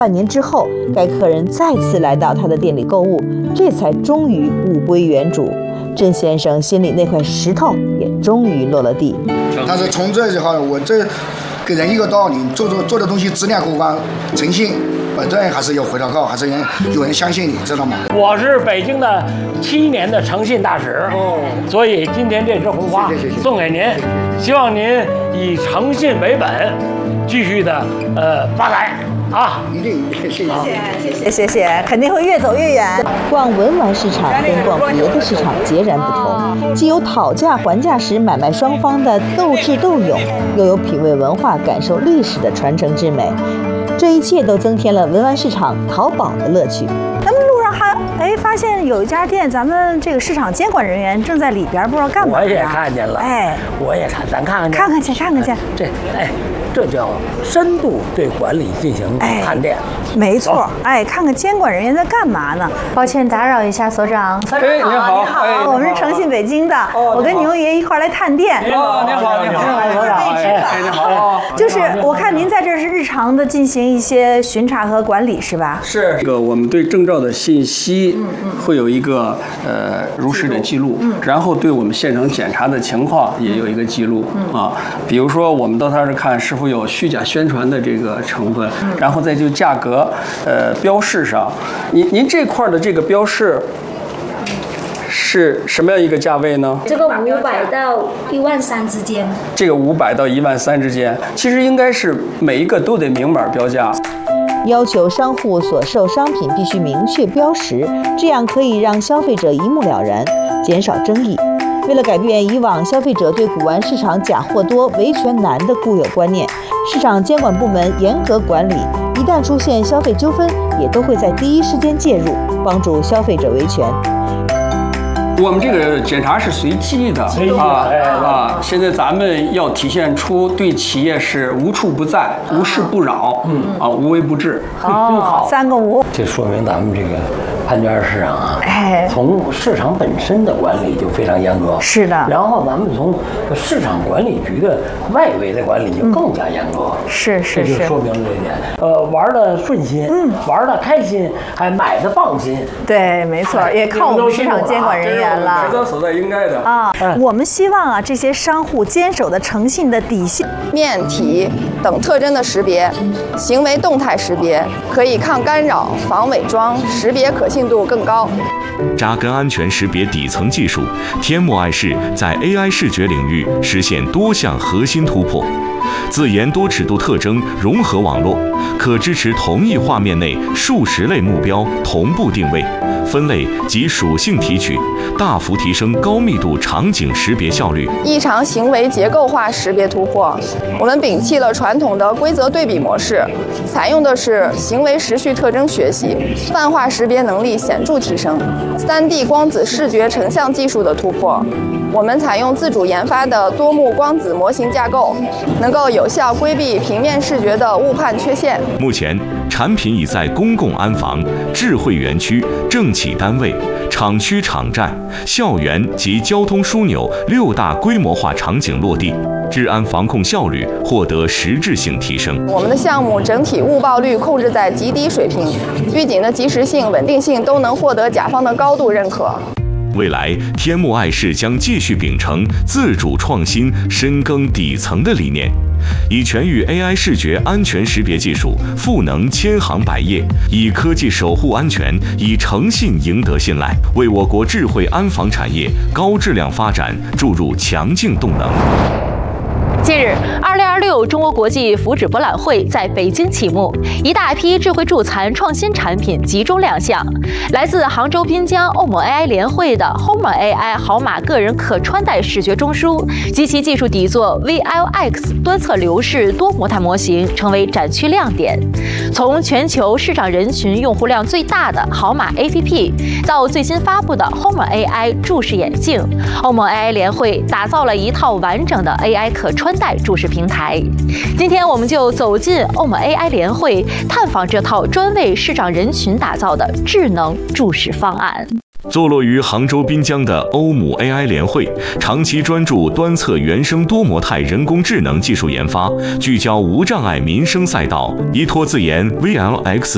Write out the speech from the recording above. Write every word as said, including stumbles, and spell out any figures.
半年之后，该客人再次来到他的店里购物，这才终于物归原主。郑先生心里那块石头也终于落了地。 但是从这以后，我这给人一个道理，做做做的东西质量过关、诚信，本人还是有回头客，还是人有人相信你，知道吗？ 我是北京的七年的诚信大使，哦，所以今天这枝红花谢谢谢谢送给您，希望您以诚信为本，继续的呃发财。啊， 一定，谢谢， 谢谢，谢谢，肯定会越走越远。 逛文玩市场跟逛别的市场截然不同，既有讨价还价时买卖双方的斗智斗勇，又有品味文化、感受历史的传承之美。这一切都增添了文玩市场淘宝的乐趣。 咱们路上还哎发现有一家店，咱们这个市场监管人员正在里边，不知道干嘛。 我也看见了， 哎， 我也看，咱看看去， 看看去，看看去。 这，哎。这叫深度对管理进行探店， 哎、没错。哎，看看监管人员在干嘛呢？抱歉打扰一下，所长。所长哎，你好， 你好，哎、我们是诚信北京的，哦、我跟牛爷一块来探店。 你好，你好，你好，所长，哎，你好。 就是我看您在这是日常的进行一些巡查和管理，是吧？ 是。这个我们对证照的信息会有一个呃如实的记录，嗯、然后对我们现场检查的情况也有一个记录、嗯、啊。比如说我们到他这看是否有虚假宣传的这个成分，嗯、然后再就价格，呃，标示上，您您这块的这个标示是什么样一个价位呢？ 这个五百到一万三之间。 这个五百到一万三之间，其实应该是每一个都得明码标价。 要求商户所售商品必须明确标识，这样可以让消费者一目了然，减少争议。为了改变以往消费者对古玩市场假货多、维权难的固有观念，市场监管部门严格管理，一旦出现消费纠纷，也都会在第一时间介入，帮助消费者维权。 我们这个检查是随机的啊啊！现在咱们要体现出对企业是无处不在、无事不扰，嗯啊，无微不至。 哦，三个无， 这说明咱们这个潘家市场啊，哎，从市场本身的管理就非常严格。 是的。 然后咱们从市场管理局的外围的管理就更加严格。 嗯、是是是。这就说明这一点。呃，玩的顺心，嗯，玩的开心，还买的放心。 对，没错，也靠我们市场监管人员。 职责所在应该的啊，我们希望啊，这些商户坚守的诚信的底线、 面体等特征的识别，行为动态识别，可以抗干扰、防伪装，识别可信度更高。 扎根安全识别底层技术，天目爱视在 A I 视觉领域实现多项核心突破。自研多尺度特征融合网络，可支持同一画面内数十类目标同步定位、分类及属性提取，大幅提升高密度场景识别效率。 异常行为结构化识别突破，我们摒弃了传统的规则对比模式，采用的是行为时序特征学习，泛化识别能力显著提升。三 D 光子视觉成像技术的突破，我们采用自主研发的多目光子模型架构，能够有效规避平面视觉的误判缺陷。 目前，产品已在公共安防、智慧园区、政企单位、厂区场站、校园及交通枢纽六大规模化场景落地，治安防控效率获得实质性提升。 我们的项目整体误报率控制在极低水平，预警的及时性、稳定性都能获得甲方的高度认可。 未来，天目爱视将继续秉承自主创新、深耕底层的理念，以全域 A I 视觉安全识别技术赋能千行百业，以科技守护安全，以诚信赢得信赖，为我国智慧安防产业高质量发展注入强劲动能。 近日，二零二六中国国际福祉博览会在北京启幕，一大批智慧助残创新产品集中亮相。来自杭州滨江欧某 A I 联会的 Homer A I 好码个人可穿戴视觉中枢及其技术底座 V L X 端侧流式多模态模型成为展区亮点。从全球市场人群用户量最大的好码 A P P， 到最新发布的 Homer A I 注视眼镜，欧某 A I 联会打造了一套完整的 A I 可穿戴注视平台。今天我们就走进欧某 A I 联会，探访这套专为市场人群打造的智能注视方案。 坐落于杭州滨江的欧姆 A I 联会，长期专注端侧原生多模态人工智能技术研发，聚焦无障碍民生赛道，依托自研 V L X